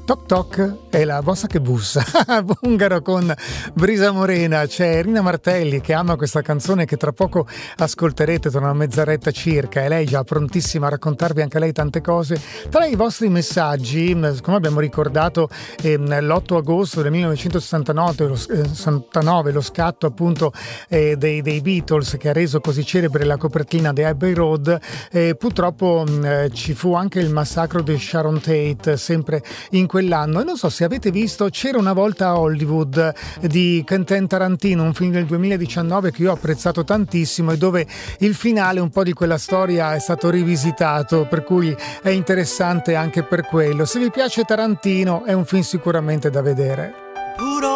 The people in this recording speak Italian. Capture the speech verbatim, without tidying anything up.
Toc toc, è la vostra che bussa. Ungaro con Brisa Morena. C'è Rina Martelli che ama questa canzone che tra poco ascolterete tra una mezz'oretta circa, e lei già prontissima a raccontarvi anche lei tante cose. Tra i vostri messaggi, come abbiamo ricordato, ehm, l'otto agosto del millenovecentosessantanove lo, eh, sessantanove, lo scatto appunto eh, dei, dei Beatles che ha reso così celebre la copertina di Abbey Road, eh, purtroppo eh, ci fu anche il massacro di Sharon Tate sempre in quell'anno. E non so se avete visto C'era una volta a Hollywood di Quentin Tarantino, un film del duemiladiciannove che io ho apprezzato tantissimo e dove il finale un po' di quella storia è stato rivisitato, per cui è interessante anche per quello. Se vi piace Tarantino è un film sicuramente da vedere. Puro